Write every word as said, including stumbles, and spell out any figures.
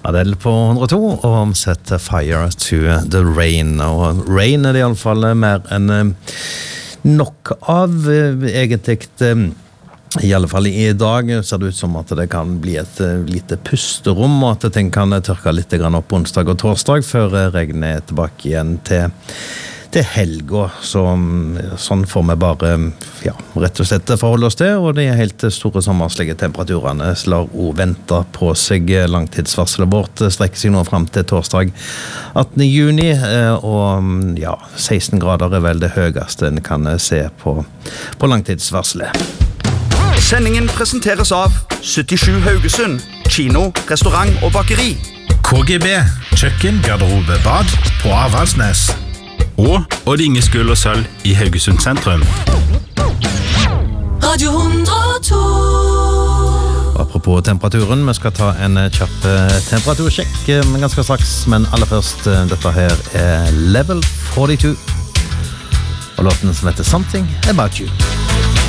Adele på hundre og to og omsetter Fire to the Rain, og Rain er det i alle fall mer enn nok av, egentlig. I alle fall i dag ser det ut som at det kan bli et lite pusterom, og at ting kan tørke litt grann opp onsdag og torsdag før regnet er tilbake igjen til til helga, så sånn får vi bare ja, rett og slett forholde oss til, og de helt store sommerslige temperaturene lar også vente på seg. Langtidsvarselet vårt strekker seg nå frem til torsdag attende juni, og ja, seksten grader er vel det høyeste en kan se på, på langtidsvarselet. Sendingen presenteres av syttisju Haugesund, kino, restaurant og bakeri. K G B, kjøkken, garderobe, bad på Avaldsnes. Og Odd Inge Skull og Sølv i Haugesund sentrum. Radio hundre og to. Apropos temperaturen, vi skal ta en kjapp temperatursjekk ganske straks, men aller først, dette her er Level førtito, og låten som heter Something About You.